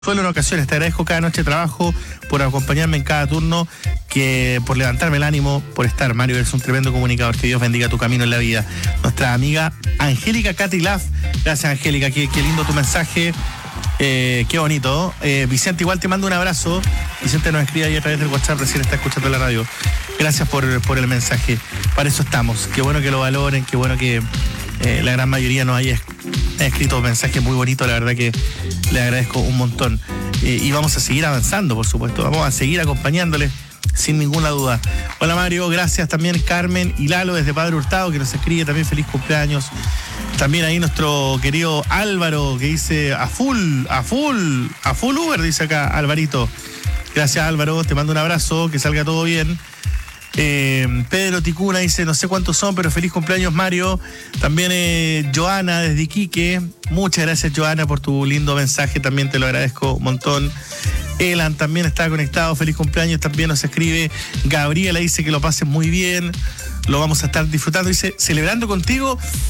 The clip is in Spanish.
Solo en ocasiones, te agradezco cada noche de trabajo, por acompañarme en cada turno, por levantarme el ánimo, por estar. Mario, eres un tremendo comunicador, que Dios bendiga tu camino en la vida. Nuestra amiga Angélica Catilaf, gracias Angélica, qué lindo tu mensaje, qué bonito. Vicente, igual te mando un abrazo. Vicente nos escribe ahí a través del WhatsApp, recién está escuchando la radio. Gracias por el mensaje, para eso estamos. Qué bueno que lo valoren, qué bueno que la gran mayoría nos haya escrito mensajes muy bonitos, la verdad que le agradezco un montón. Y vamos a seguir avanzando, por supuesto, vamos a seguir acompañándoles sin ninguna duda. Hola Mario, gracias también Carmen y Lalo desde Padre Hurtado, que nos escribe también feliz cumpleaños. También ahí nuestro querido Álvaro, que dice a full Uber, dice acá Alvarito. Gracias Álvaro, te mando un abrazo, que salga todo bien. Pedro Ticuna dice, no sé cuántos son, pero feliz cumpleaños Mario. También Joana desde Iquique, muchas gracias Joana por tu lindo mensaje, también te lo agradezco un montón. Elan también está conectado, feliz cumpleaños, también nos escribe. Gabriela dice que lo pasen muy bien, lo vamos a estar disfrutando, dice, celebrando contigo